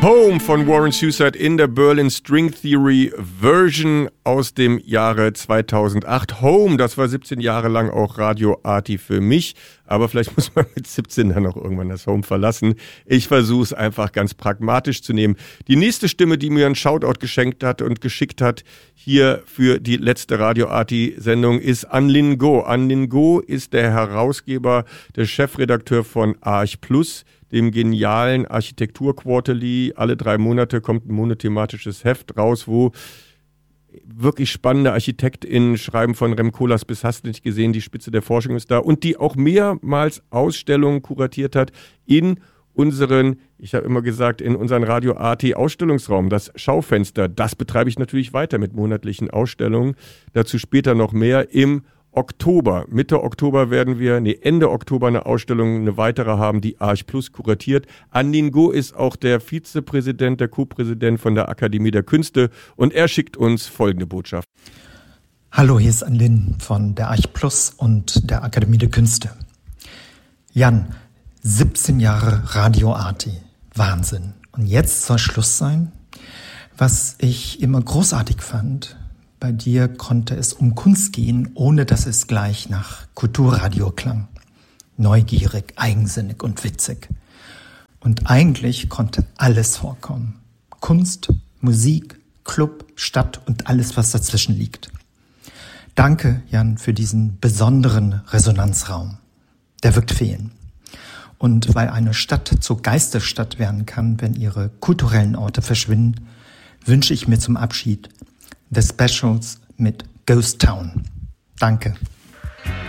Home von Warren Shusett in der Berlin String Theory Version aus dem Jahre 2008. Home, das war 17 Jahre lang auch Radio Arti für mich, aber vielleicht muss man mit 17 dann auch irgendwann das Home verlassen. Ich versuche es einfach ganz pragmatisch zu nehmen. Die nächste Stimme, die mir einen Shoutout geschenkt hat und geschickt hat, hier für die letzte Radio Arti-Sendung, ist Anlin Go. Anlin Go ist der Herausgeber, der Chefredakteur von Arch Plus, dem genialen Architektur-Quarterly. Alle 3 Monate kommt ein monothematisches Heft raus, wo wirklich spannende ArchitektInnen schreiben, von Rem Koolhaas bis hast du nicht gesehen, die Spitze der Forschung ist da, und die auch mehrmals Ausstellungen kuratiert hat in unseren, ich habe immer gesagt, in unseren Radio Arti Ausstellungsraum, das Schaufenster. Das betreibe ich natürlich weiter mit monatlichen Ausstellungen. Dazu später noch mehr im Oktober. Mitte Oktober werden wir, Ende Oktober eine Ausstellung, eine weitere haben, die Arch Plus kuratiert. Anlin Go ist auch der Vizepräsident, der Co-Präsident von der Akademie der Künste, und er schickt uns folgende Botschaft. Hallo, hier ist Anlin von der Arch Plus und der Akademie der Künste. Jan, 17 Jahre Radio Arti. Wahnsinn. Und jetzt soll Schluss sein? Was ich immer großartig fand: bei dir konnte es um Kunst gehen, ohne dass es gleich nach Kulturradio klang. Neugierig, eigensinnig und witzig. Und eigentlich konnte alles vorkommen. Kunst, Musik, Club, Stadt und alles, was dazwischen liegt. Danke, Jan, für diesen besonderen Resonanzraum. Der wird fehlen. Und weil eine Stadt zur Geisterstadt werden kann, wenn ihre kulturellen Orte verschwinden, wünsche ich mir zum Abschied The Specials mit Ghost Town. Danke.